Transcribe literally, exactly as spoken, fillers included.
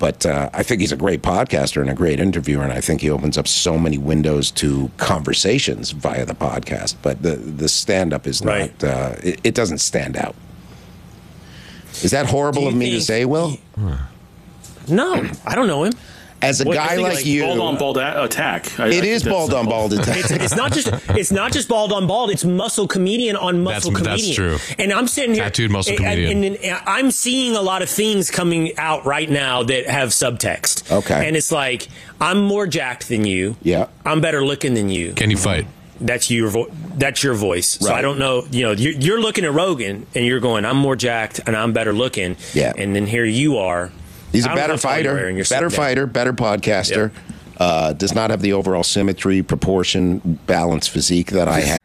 but uh, I think he's a great podcaster and a great interviewer, and I think he opens up so many windows to conversations via the podcast. But the the stand up is Right. not. Uh, it, it doesn't stand out. Is that horrible Do of you me to think- say, Will? No, I don't know him. As a What- guy I think like, like you, Bald on bald a- attack. I, it I think is that's bald on simple. bald attack. It's, it's not just it's not just bald on bald. It's muscle comedian on muscle That's- comedian. that's true. And I'm sitting here, Tattooed muscle and- comedian. and, and I'm seeing a lot of things coming out right now that have subtext. Okay. And it's like I'm more jacked than you. Yeah. I'm better looking than you. Can you fight? That's your vo- that's your voice. So Right. I don't know. You know, you're, you're looking at Rogan and you're going, I'm more jacked and I'm better looking. Yeah. And then here you are. He's a I don't know better how tall you are fighter, and you're better sitting down. fighter, better podcaster. Uh, does not have the overall symmetry, proportion, balance, physique that I